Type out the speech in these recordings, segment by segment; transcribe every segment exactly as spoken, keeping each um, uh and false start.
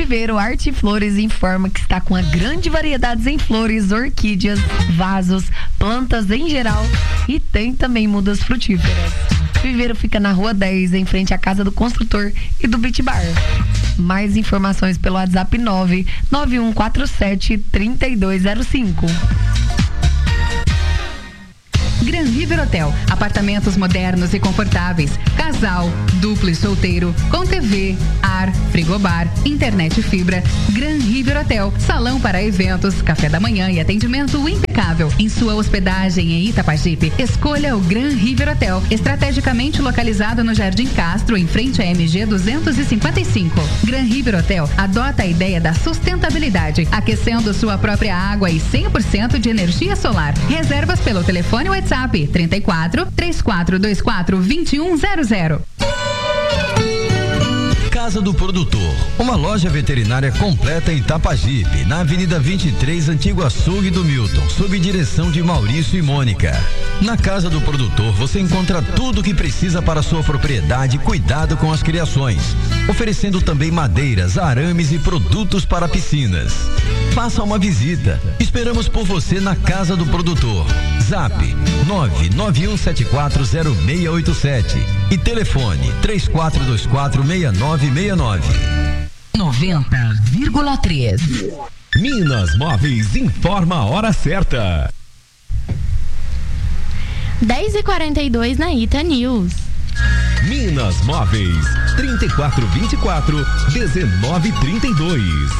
Viveiro Arte e Flores informa que está com a grande variedade em flores, orquídeas, vasos, plantas em geral e tem também mudas frutíferas. Viveiro fica na Rua dez, em frente à Casa do Construtor e do Beach Bar. Mais informações pelo WhatsApp nove nove um quatro sete, três dois zero cinco. Gran River Hotel, apartamentos modernos e confortáveis, casal, duplo e solteiro, com T V, ar, frigobar, internet e fibra. Gran River Hotel, salão para eventos, café da manhã e atendimento impecável. Em sua hospedagem em Itapajipe, escolha o Gran River Hotel, estrategicamente localizado no Jardim Castro, em frente à M G duzentos e cinquenta e cinco. Gran River Hotel adota a ideia da sustentabilidade, aquecendo sua própria água e cem por cento de energia solar. Reservas pelo telefone WhatsApp trinta e quatro, três quatro dois quatro, vinte e um zero zero. Casa do Produtor, uma loja veterinária completa em Itapajipe, na Avenida vinte e três, Antigo Açougue do Milton, sob direção de Maurício e Mônica. Na Casa do Produtor você encontra tudo o que precisa para sua propriedade e cuidado com as criações, oferecendo também madeiras, arames e produtos para piscinas. Faça uma visita. Esperamos por você na Casa do Produtor. Zap nove nove um sete quatro zero seis oito sete e telefone três quatro dois quatro, seis nove seis nove. noventa vírgula três. Minas Móveis informa a hora certa. dez e quarenta e dois na Ita News. Minas Móveis, trinta e quatro vinte e quatro, dezenove trinta e dois.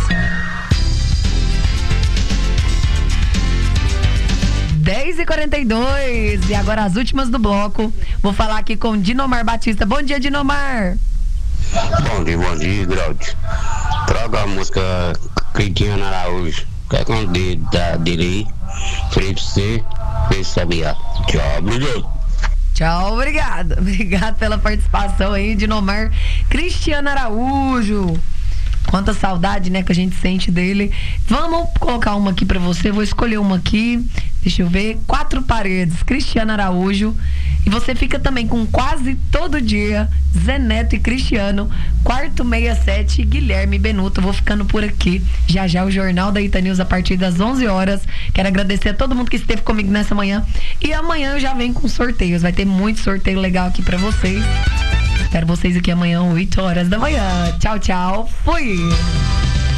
dez e quarenta e dois e agora as últimas do bloco. Vou falar aqui com Dinomar Batista. Bom dia, Dinomar. Bom dia, bom dia, Graude. Troca a música Cristiano Araújo. Quer com o dedo da dele aí? Felipe C. Felipe Sabiá. Tchau, obrigado. Tchau, obrigado. Obrigado pela participação aí, Dinomar. Cristiano Araújo. Quanta saudade, né, que a gente sente dele. Vamos colocar uma aqui pra você. Vou escolher uma aqui. Deixa eu ver. Quatro Paredes, Cristiano Araújo. E você fica também com Quase Todo Dia, Zé Neto e Cristiano. Quarto sessenta e sete, Guilherme Benuto. Vou ficando por aqui. Já já o Jornal da Ita News a partir das onze horas. Quero agradecer a todo mundo que esteve comigo nessa manhã. E amanhã eu já venho com sorteios. Vai ter muito sorteio legal aqui pra vocês. Espero vocês aqui amanhã, oito horas da manhã. Tchau, tchau. Fui!